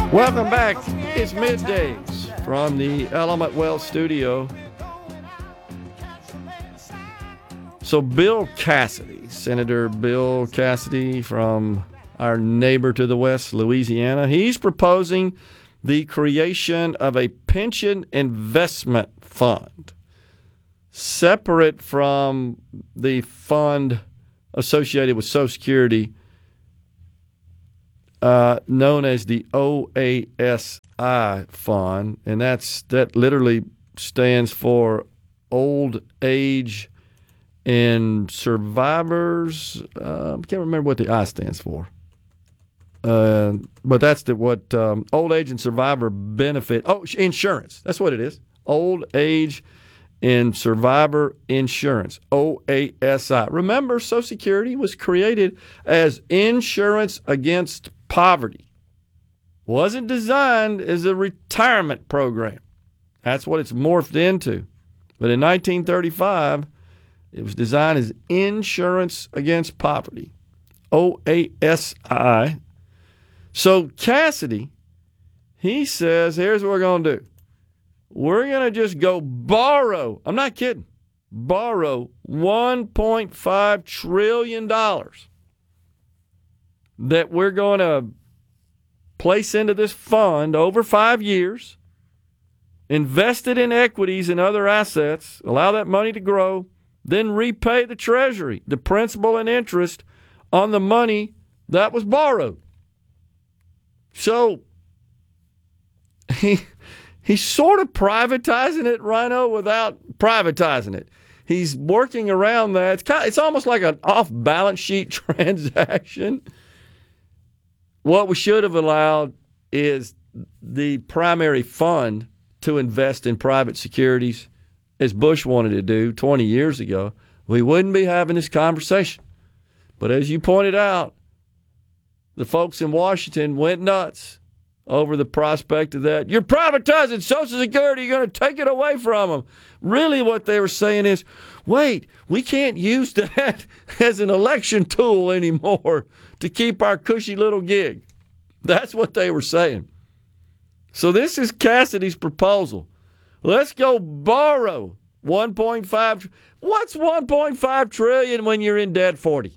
Welcome back. It's middays from the Element Wealth studio. So Bill Cassidy, Senator Bill Cassidy from our neighbor to the west, Louisiana, he's proposing the creation of a pension investment fund separate from the fund associated with Social Security, known as the OASI fund, and that literally stands for Old Age and Survivors. I can't remember what the I stands for, but that's what Old Age and Survivor Benefit. Oh, insurance. That's what it is. Old Age and Survivor Insurance, OASI. Remember, Social Security was created as insurance against poverty. Wasn't designed as a retirement program. That's what it's morphed into. But in 1935, it was designed as insurance against poverty, OASI. So Cassidy, he says, here's what we're going to do. We're going to just go borrow, I'm not kidding, borrow $1.5 trillion that we're going to place into this fund over 5 years, invest it in equities and other assets, allow that money to grow, then repay the Treasury, the principal and interest on the money that was borrowed. So he's sort of privatizing it, Rhino, without privatizing it. He's working around that. It's almost like an off-balance sheet transaction. What we should have allowed is the primary fund to invest in private securities, as Bush wanted to do 20 years ago. We wouldn't be having this conversation. But as you pointed out, the folks in Washington went nuts over the prospect of that. You're privatizing Social Security. You're going to take it away from them. Really what they were saying is, wait, we can't use that as an election tool anymore to keep our cushy little gig. That's what they were saying. So this is Cassidy's proposal. Let's go borrow 1.5. What's 1.5 trillion when you're in debt 40?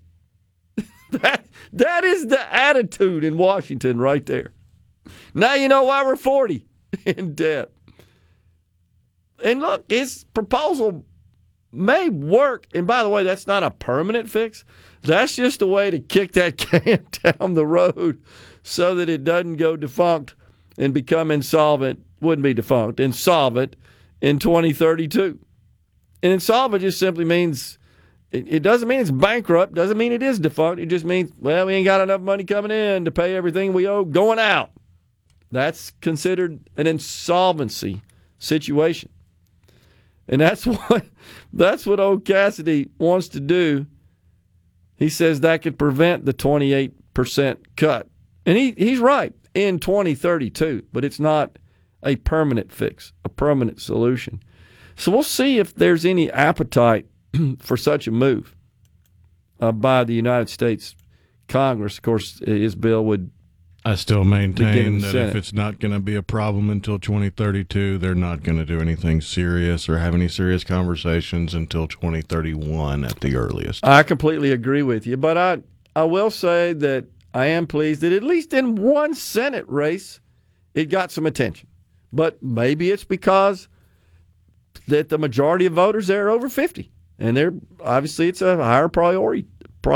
That is the attitude in Washington right there. Now you know why we're 40 in debt. And look, his proposal may work. And by the way, that's not a permanent fix. That's just a way to kick that can down the road so that it doesn't go defunct and become insolvent. Wouldn't be defunct, insolvent in 2032. And insolvent just simply means, it doesn't mean it's bankrupt, doesn't mean it is defunct. It just means, well, we ain't got enough money coming in to pay everything we owe going out. That's considered an insolvency situation. And that's what old Cassidy wants to do. He says that could prevent the 28% cut. And he's right in 2032, but it's not a permanent fix, a permanent solution. So we'll see if there's any appetite for such a move by the United States Congress. Of course, his bill would. I still maintain that if it's not going to be a problem until 2032, they're not going to do anything serious or have any serious conversations until 2031 at the earliest. I completely agree with you, but I will say that I am pleased that at least in one Senate race, it got some attention. But maybe it's because that the majority of voters there are over 50, and they're obviously it's a higher priority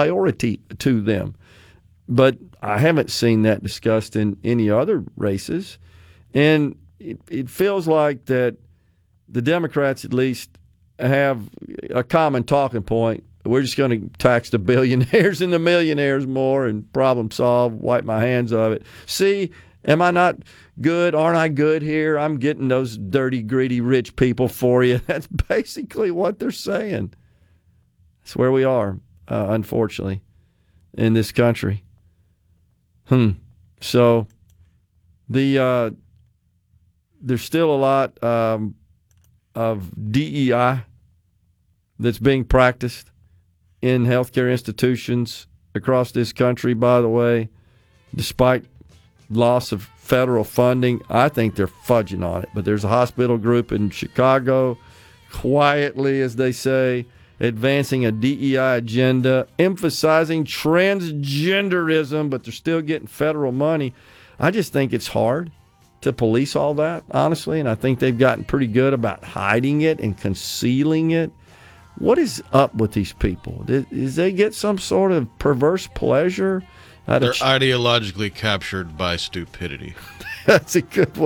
to them. But I haven't seen that discussed in any other races. And it feels like that the Democrats at least have a common talking point. We're just going to tax the billionaires and the millionaires more and problem solve, wipe my hands of it. See, am I not good? Aren't I good here? I'm getting those dirty, greedy, rich people for you. That's basically what they're saying. That's where we are, unfortunately, in this country. So there's still a lot of DEI that's being practiced in healthcare institutions across this country, by the way, despite loss of federal funding. I think they're fudging on it. But there's a hospital group in Chicago, quietly, as they say, advancing a DEI agenda, emphasizing transgenderism, but they're still getting federal money. I just think it's hard to police all that, honestly, and I think they've gotten pretty good about hiding it and concealing it. What is up with these people? Is they get some sort of perverse pleasure? They're ideologically captured by stupidity. That's a good